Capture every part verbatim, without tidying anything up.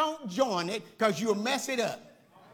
don't join it because you'll mess it up.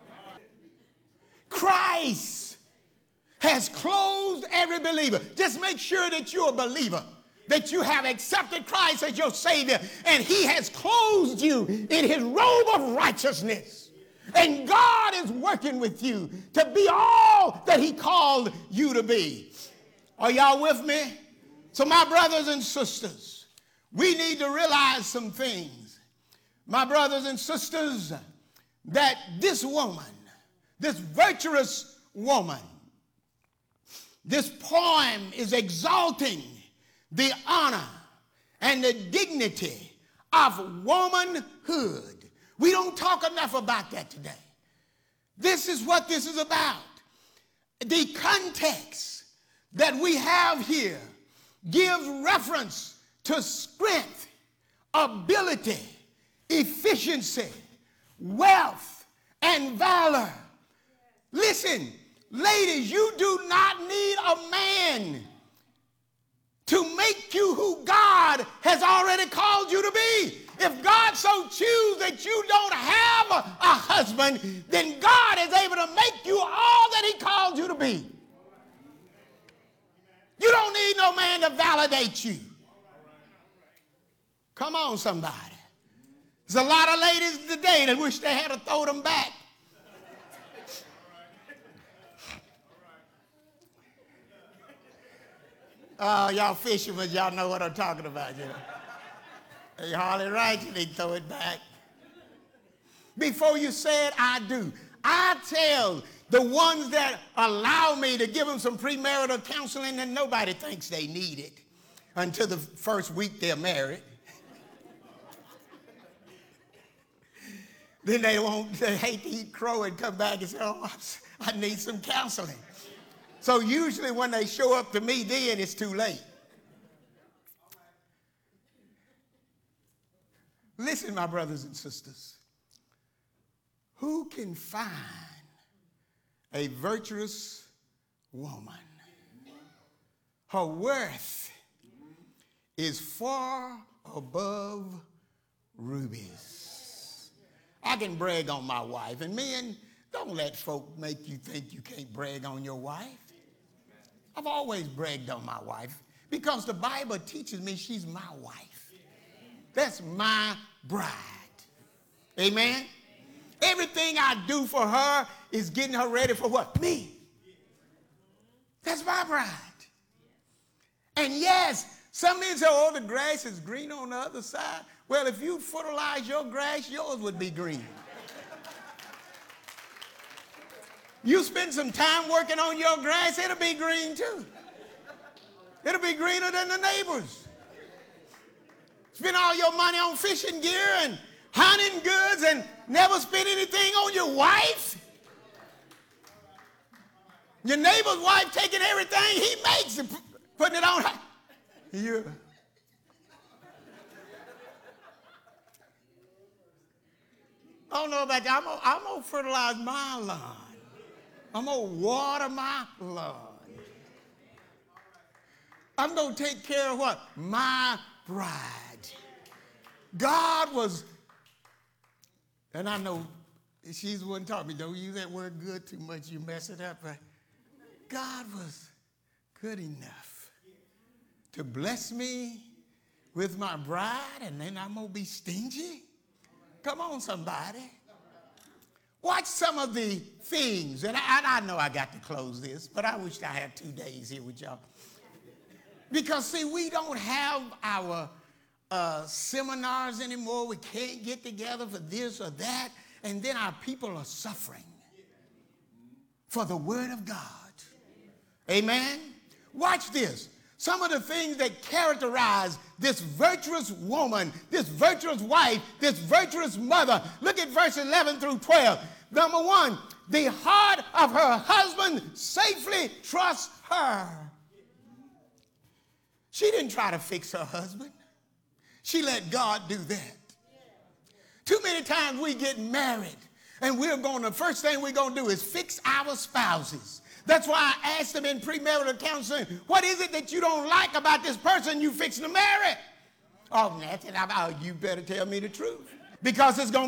Christ has clothed every believer. Just make sure that you're a believer, that you have accepted Christ as your Savior, and he has clothed you in his robe of righteousness. And God is working with you to be all that he called you to be. Are y'all with me? So my brothers and sisters, we need to realize some things. My brothers and sisters, that this woman, this virtuous woman, this poem is exalting the honor and the dignity of womanhood. We don't talk enough about that today. This is what this is about. The context that we have here gives reference to strength, ability, efficiency, wealth, and valor. Listen, ladies, you do not need a man to make you who God has already called you to be. If God so chooses that you don't have a, a husband, then God is able to make you all that he called you to be. You don't need no man to validate you. Come on, somebody. There's a lot of ladies today that wish they had to throw them back. Oh, y'all fishermen, y'all know what I'm talking about. You know? You're hardly right, you need to throw it back. Before you say it, I do. I tell the ones that allow me to give them some premarital counseling, and nobody thinks they need it until the first week they're married. Then they won't, they hate to eat crow and come back and say, oh, I need some counseling. So usually when they show up to me, then it's too late. Listen, my brothers and sisters. Who can find a virtuous woman? Her worth is far above rubies. I can brag on my wife. And men, don't let folk make you think you can't brag on your wife. I've always bragged on my wife because the Bible teaches me she's my wife. That's my bride. Amen? Everything I do for her is getting her ready for what? Me. That's my bride. And yes, some men say, oh, the grass is green on the other side. Well, if you fertilize your grass, yours would be green. You spend some time working on your grass, it'll be green too. It'll be greener than the neighbors. Spend all your money on fishing gear and hunting goods and never spend anything on your wife. Your neighbor's wife taking everything he makes and putting it on her. You. I don't know about that. I'm gonna, I'm gonna fertilize my lawn. I'm gonna water my lawn. I'm gonna take care of what? My bride. God was, and I know she's the one taught me, don't use that word good too much, you mess it up. Right? God was good enough to bless me with my bride, and then I'm gonna be stingy? Come on, somebody. Watch some of the things, and I, I know I got to close this, but I wish I had two days here with y'all. Because, see, we don't have our uh, seminars anymore. We can't get together for this or that, and then our people are suffering for the Word of God. Amen? Watch this. Some of the things that characterize this virtuous woman, this virtuous wife, this virtuous mother. Look at verse eleven through twelve. Number one, the heart of her husband safely trusts her. She didn't try to fix her husband. She let God do that. Too many times we get married and we're going to, first thing we're going to do is fix our spouses. That's why I asked them in premarital counseling, what is it that you don't like about this person you fixing to marry? Oh, nothing. Oh, you better tell me the truth. Because it's going